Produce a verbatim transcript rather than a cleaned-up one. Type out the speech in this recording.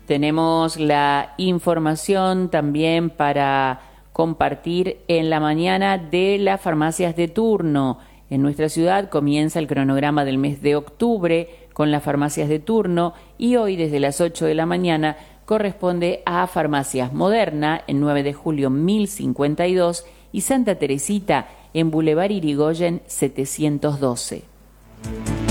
Tenemos la información también para compartir en la mañana de las farmacias de turno. En nuestra ciudad comienza el cronograma del mes de octubre con las farmacias de turno y hoy desde las ocho de la mañana corresponde a Farmacias Moderna en nueve de julio mil cincuenta y dos y Santa Teresita en Boulevard Irigoyen setecientos doce.